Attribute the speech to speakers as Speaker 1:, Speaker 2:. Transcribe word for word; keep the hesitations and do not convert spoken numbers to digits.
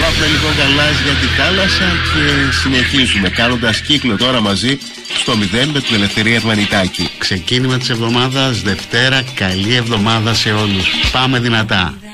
Speaker 1: πάμε λίγο γαλάζια για τη θάλασσα και συνεχίζουμε κάνοντας κύκλο τώρα μαζί στο μηδέν με την Ελευθερία Ερμανιτάκη.
Speaker 2: Ξεκίνημα της εβδομάδας, Δευτέρα, καλή εβδομάδα σε όλους. Πάμε δυνατά.